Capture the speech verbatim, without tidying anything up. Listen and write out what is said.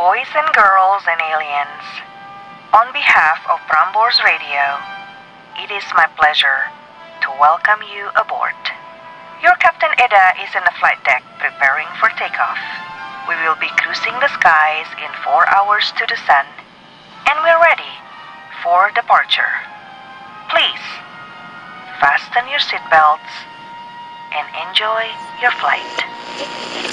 boys and girls and aliens. On behalf of Prambors Radio, it is my pleasure to welcome you aboard. Your Captain Eda is in the flight deck preparing for takeoff. We will be cruising the skies in four hours to the sun, and we're ready for departure. Please, fasten your seatbelts and enjoy your flight.